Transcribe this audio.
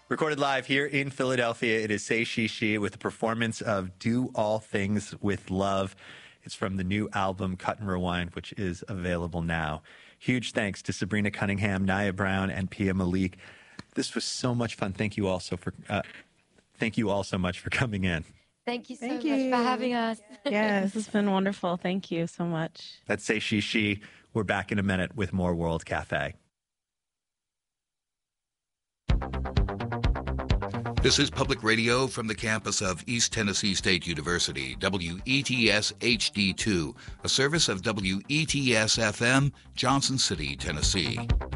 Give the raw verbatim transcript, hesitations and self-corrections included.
Recorded live here in Philadelphia, it is Say She She with a performance of Do All Things with Love. It's from the new album Cut and Rewind, which is available now. Huge thanks to Sabrina Cunningham, Naya Brown, and Pia Malik. This was so much fun. Thank you also for uh, thank you all so much for coming in. Thank you so Thank much you. for having us. Yes, this has been wonderful. Thank you so much. That's Say She She. We're back in a minute with more World Cafe. This is Public Radio from the campus of East Tennessee State University, W E T S H D two, a service of W E T S F M, Johnson City, Tennessee.